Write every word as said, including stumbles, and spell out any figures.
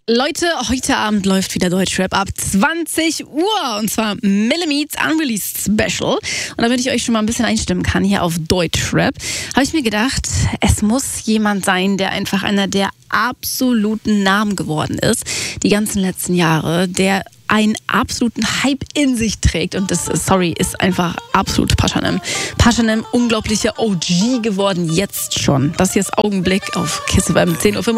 Leute, heute Abend läuft wieder Deutschrap ab zwanzig Uhr und zwar Millimeats Unreleased Special. Und damit ich euch schon mal ein bisschen einstimmen kann hier auf Deutschrap, habe ich mir gedacht, es muss jemand sein, der einfach einer der absoluten Namen geworden ist, die ganzen letzten Jahre, der einen absoluten Hype in sich trägt. Und das, sorry, ist einfach absolut Pashanim. Pashanim, unglaublicher O G geworden, jetzt schon. Das hier ist Augenblick auf Kiss F M, zehn Uhr fünfunddreißig.